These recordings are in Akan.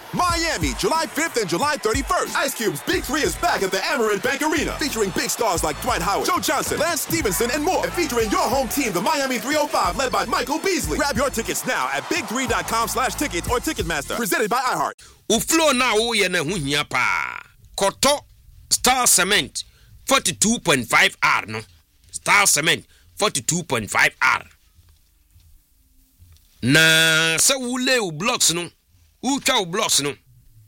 Miami, July 5th and July 31st. Ice Cube's Big 3 is back at the Amerant Bank Arena, featuring big stars like Dwight Howard, Joe Johnson, Lance Stevenson, and more. And featuring your home team, the Miami 305, led by Michael Beasley. Grab your tickets now at big3.com/tickets or Ticketmaster. Presented by iHeart. Uflo na uye na hunya pa. Koto Star Cement 42.5 R no. Star Cement 42.5 R. Na se wule u blocks no. Uka u blocks no.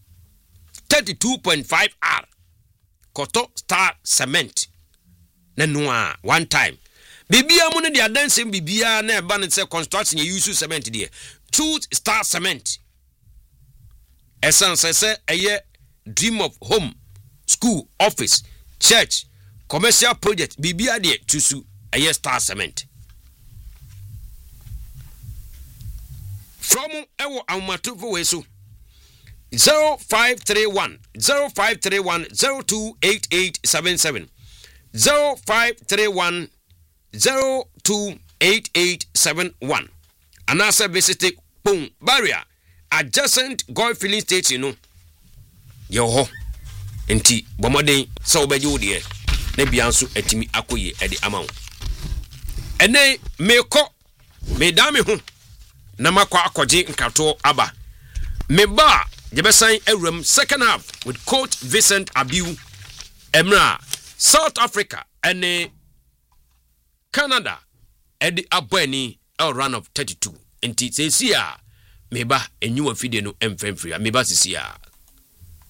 32.5 R. Koto Star Cement. Na noa one time. Bibia mo ne dia dance bibia na eba ne se construction ye use cement dia. Truth Star Cement. Essence say a dream of home, school, office, church, commercial project. Bibia de tusu a Star Cement. From ewo amatufu wesu 0531 028877 0531 028871 anasa visit Pong Barrier adjacent Gold Filling Station no yo enti bomoden so obeje wode na bianso atimi akoye ede amawo ene meko medame ho na makwa akoje nkato aba meba jebesan awram second half with coach Vincent Abiu Emra South Africa and Canada edi abani a run of 32 enti sesia meba enyu afide no emfemfria meba sesia